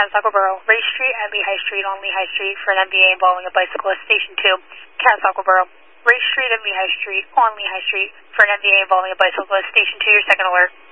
Catasauqua Borough. Race Street and Lehigh Street on Lehigh Street for an MVA involving a bicyclist. Station 2, Catasauqua Borough. Race Street and Lehigh Street on Lehigh Street for an MVA involving a bicyclist. Station 2, your second alert.